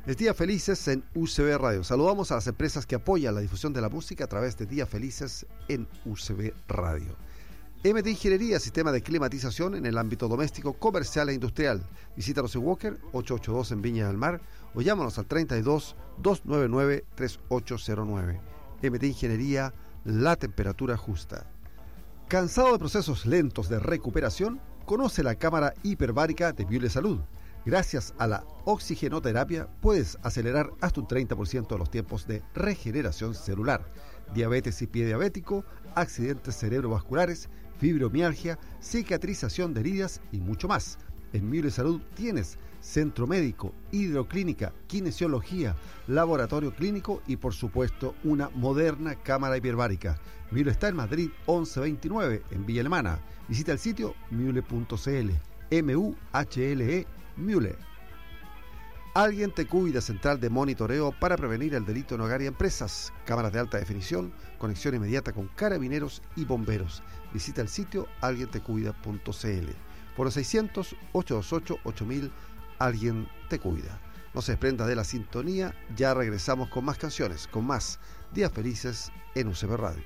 Es Días Felices en UCB Radio. Saludamos a las empresas que apoyan la difusión de la música a través de Días Felices en UCB Radio. MT Ingeniería, sistema de climatización en el ámbito doméstico, comercial e industrial. Visítanos en Walker, 882 en Viña del Mar, o llámanos al 32 299 3809. MT Ingeniería, la temperatura justa. ¿Cansado de procesos lentos de recuperación? Conoce la cámara hiperbárica de Miule Salud. Gracias a la oxigenoterapia puedes acelerar hasta un 30% de los tiempos de regeneración celular. Diabetes y pie diabético, accidentes cerebrovasculares, fibromialgia, cicatrización de heridas y mucho más. En Miule Salud tienes centro médico, hidroclínica, kinesiología, laboratorio clínico y por supuesto una moderna cámara hiperbárica. Miule está en Madrid 1129 en Villa Alemana. Visita el sitio miule.cl. MUHLE Miule. Alguien te cuida, central de monitoreo para prevenir el delito en hogar y empresas. Cámaras de alta definición, conexión inmediata con carabineros y bomberos. Visita el sitio alguientecuida.cl. Por los 600-828-8000, Alguien te cuida. No se desprenda de la sintonía, ya regresamos con más canciones, con más Días Felices en UCB Radio.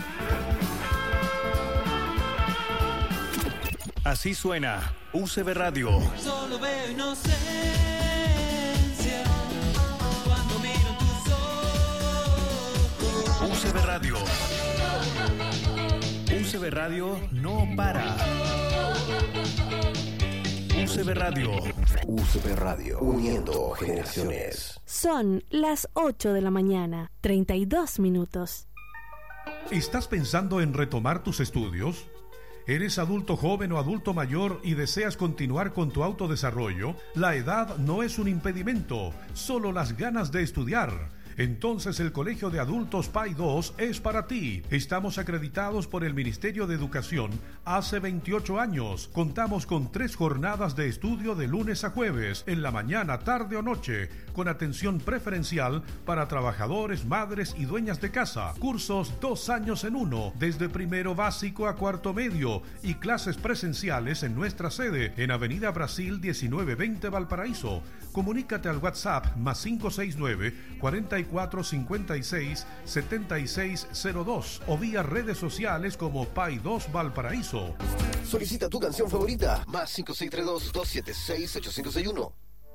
Así suena UCB Radio. Solo veo inocencia cuando miro tus ojos. UCB Radio. UCB Radio no para. UCB Radio. UCB Radio, uniendo generaciones. Son las 8 de la mañana, 32 minutos. ¿Estás pensando en retomar tus estudios? ¿Eres adulto joven o adulto mayor y deseas continuar con tu autodesarrollo? La edad no es un impedimento, solo las ganas de estudiar. Entonces el Colegio de Adultos PAI 2 es para ti. Estamos acreditados por el Ministerio de Educación hace 28 años. Contamos con 3 jornadas de estudio de lunes a jueves, en la mañana, tarde o noche, con atención preferencial para trabajadores, madres y dueñas de casa. Cursos 2 años en 1, desde primero básico a cuarto medio, y clases presenciales en nuestra sede, en Avenida Brasil 1920 Valparaíso. Comunícate al WhatsApp +569 4456 7602 o vía redes sociales como PAI 2 Valparaíso. Solicita tu canción favorita, +5632 276 8561.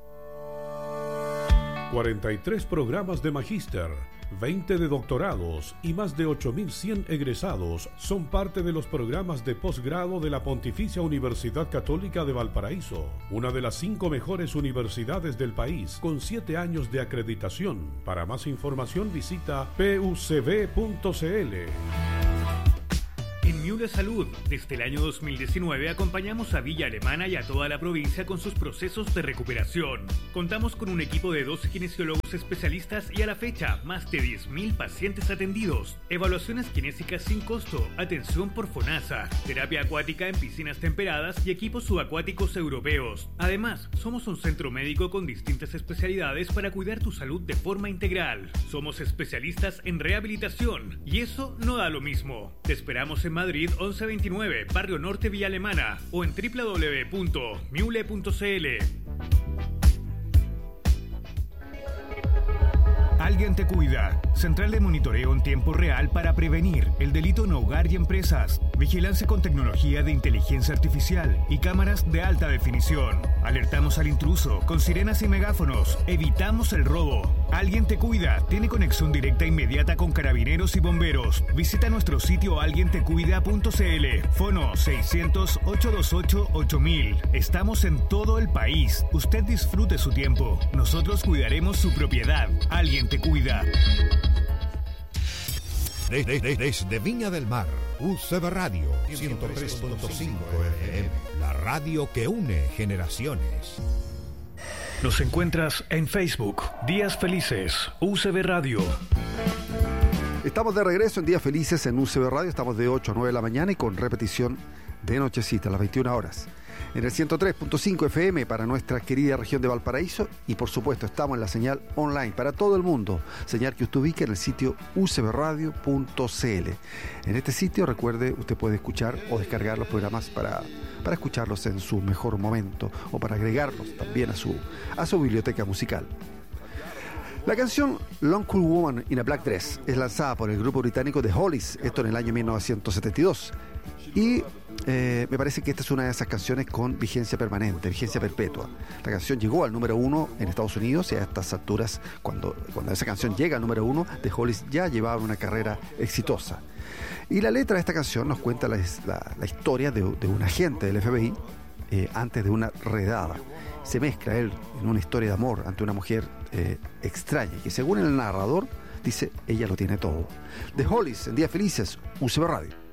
43 programas de magíster, 20 de doctorados y más de 8.100 egresados son parte de los programas de posgrado de la Pontificia Universidad Católica de Valparaíso, una de las 5 mejores universidades del país, con 7 años de acreditación. Para más información visita pucb.cl. En Miule Salud, desde el año 2019 acompañamos a Villa Alemana y a toda la provincia con sus procesos de recuperación. Contamos con un equipo de 12 kinesiólogos especialistas y a la fecha, más de 10.000 pacientes atendidos. Evaluaciones kinésicas sin costo, atención por FONASA, terapia acuática en piscinas temperadas y equipos subacuáticos europeos. Además, somos un centro médico con distintas especialidades para cuidar tu salud de forma integral. Somos especialistas en rehabilitación y eso no da lo mismo. Te esperamos en Madrid 1129, Barrio Norte, Villa Alemana, o en www.miule.cl. Alguien te cuida. Central de monitoreo en tiempo real para prevenir el delito en hogar y empresas. Vigilancia con tecnología de inteligencia artificial y cámaras de alta definición. Alertamos al intruso con sirenas y megáfonos. Evitamos el robo. Alguien te cuida. Tiene conexión directa inmediata con carabineros y bomberos. Visita nuestro sitio alguientecuida.cl. Fono 600-828-8000. Estamos en todo el país. Usted disfrute su tiempo. Nosotros cuidaremos su propiedad. Alguien te cuida. Desde Viña del Mar, UCB Radio 103.5 FM, la radio que une generaciones. Nos encuentras en Facebook, Días Felices, UCB Radio. Estamos de regreso en Días Felices en UCB Radio. Estamos de 8 a 9 de la mañana y con repetición de nochecita a las 21 horas. En el 103.5 FM para nuestra querida región de Valparaíso y por supuesto estamos en la señal online para todo el mundo, señal que usted ubica en el sitio ucbradio.cl. En este sitio, recuerde, usted puede escuchar o descargar los programas para escucharlos en su mejor momento o para agregarlos también a su biblioteca musical. La canción Long Cool Woman in a Black Dress es lanzada por el grupo británico The Hollies, esto en el año 1972. Y me parece que esta es una de esas canciones con vigencia permanente, vigencia perpetua. La canción llegó al número 1 en Estados Unidos y a estas alturas, cuando esa canción llega al número 1, The Hollies ya llevaban una carrera exitosa. Y la letra de esta canción nos cuenta la historia de un agente del FBI antes de una redada. Se mezcla él en una historia de amor ante una mujer extraña, que según el narrador dice, ella lo tiene todo. The Hollies, en Días Felices, UCB Radio.